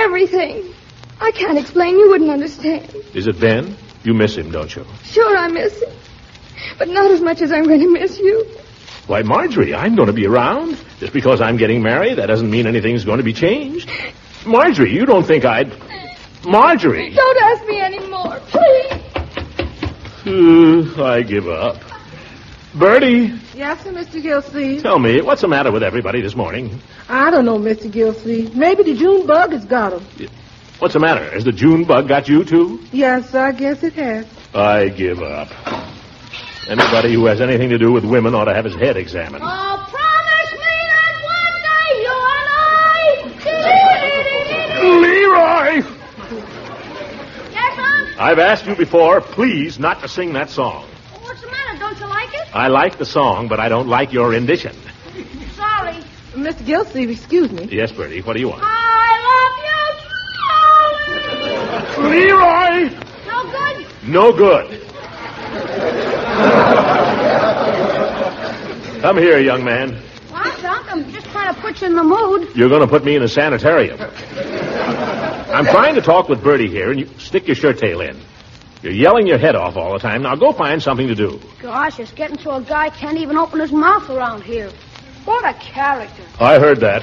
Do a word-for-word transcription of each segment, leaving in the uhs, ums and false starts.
everything. I can't explain. You wouldn't understand. Is it Ben? You miss him, don't you? Sure, I miss him. But not as much as I'm going to miss you. Why, Marjorie, I'm going to be around. Just because I'm getting married, that doesn't mean anything's going to be changed. Marjorie, you don't think I'd... Marjorie! Don't ask me anymore, please. Uh, I give up. Bertie, Yes, sir, Mister Gilsey. tell me, what's the matter with everybody this morning? I don't know, Mister Gilsey. Maybe the June bug has got him. What's the matter? Has the June bug got you, too? Yes, I guess it has. I give up. Anybody who has anything to do with women ought to have his head examined. Oh, promise me that one day you and I... Leroy! Yes, Unc? I've asked you before, please, not to sing that song. What's the matter? Don't you like it? I like the song, but I don't like your rendition. Sorry. Mister Gilsey, excuse me. Yes, Bertie, what do you want? I love you, Leroy! No good? No good. Come here, young man. What, Unc? I'm just trying to put you in the mood. You're going to put me in a sanitarium. I'm trying to talk with Bertie here, and you stick your shirt tail in. You're yelling your head off all the time. Now go find something to do. Gosh, it's getting so a guy can't even open his mouth around here. What a character. I heard that.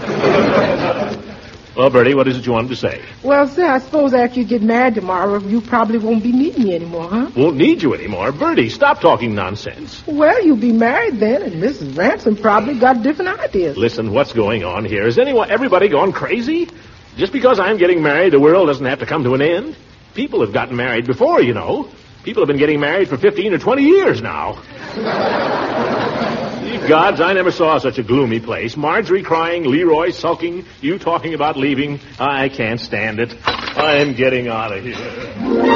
Well, Bertie, what is it you wanted to say? Well, sir, I suppose after you get married tomorrow, you probably won't be needing me anymore, huh? Won't need you anymore. Bertie, stop talking nonsense. Well, you'll be married then, and Missus Ransom probably got different ideas. Listen, what's going on here? Is anyone, everybody gone crazy? Just because I'm getting married, the world doesn't have to come to an end. People have gotten married before, you know. People have been getting married for fifteen or twenty years now. Ye gods, I never saw such a gloomy place. Marjorie crying, Leroy sulking, you talking about leaving. I can't stand it. I'm getting out of here.